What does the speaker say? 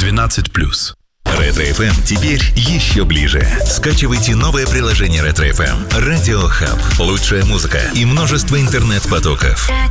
12+. Ретро-ФМ теперь еще ближе. Скачивайте новое приложение Ретро-ФМ. Радио Хаб. Лучшая музыка и множество интернет-потоков.